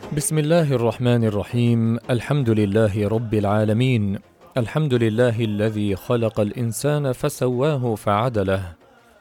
بسم الله الرحمن الرحيم. الحمد لله رب العالمين. الحمد لله الذي خلق الإنسان فسواه فعدله،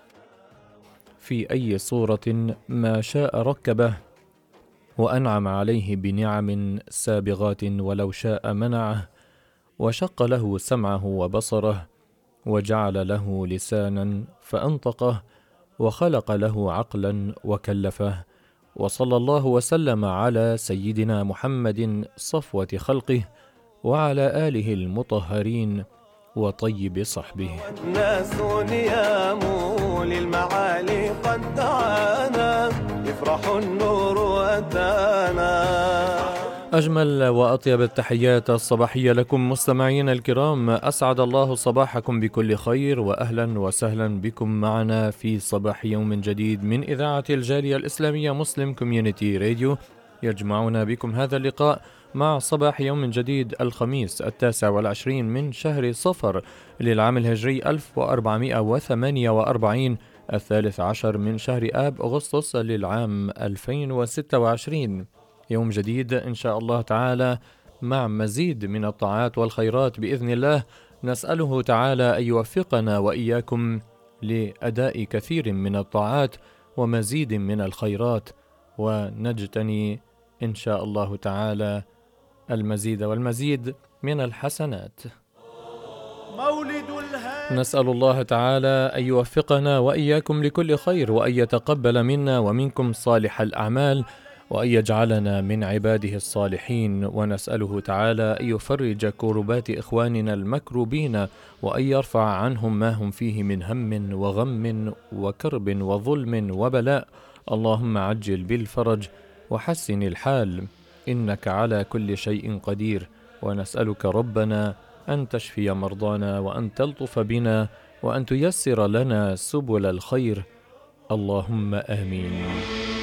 في أي صورة ما شاء ركبه، وأنعم عليه بنعم سابغات ولو شاء منعه، وشق له سمعه وبصره، وجعل له لسانا فأنطقه، وخلق له عقلا وكلفه. وصلى الله وسلم على سيدنا محمد صفوة خلقه، وعلى آله المطهرين وطيب صحبه. والناس نيام للمعالي قد دعانا، يفرح النور أتانا. أجمل وأطيب التحيات الصباحية لكم مستمعين الكرام، أسعد الله صباحكم بكل خير، وأهلا وسهلا بكم معنا في صباح يوم جديد من إذاعة الجالية الإسلامية مسلم كوميونيتي راديو. يجمعنا بكم هذا اللقاء مع صباح يوم جديد الخميس 29 من شهر صفر للعام الهجري 1448، 13 من شهر آب أغسطس للعام 2026. يوم جديد إن شاء الله تعالى مع مزيد من الطاعات والخيرات بإذن الله. نسأله تعالى أن يوفقنا وإياكم لأداء كثير من الطاعات ومزيد من الخيرات، ونجتني إن شاء الله تعالى المزيد والمزيد من الحسنات. نسأل الله تعالى أن يوفقنا وإياكم لكل خير، وأن يتقبل منا ومنكم صالح الأعمال، وأن يجعلنا من عباده الصالحين. ونسأله تعالى أن يفرج كربات إخواننا المكروبين، وأن يرفع عنهم ما هم فيه من هم وغم وكرب وظلم وبلاء. اللهم عجل بالفرج وحسن الحال، إنك على كل شيء قدير. ونسألك ربنا أن تشفي مرضانا، وأن تلطف بنا، وأن تيسر لنا سبل الخير. اللهم آمين.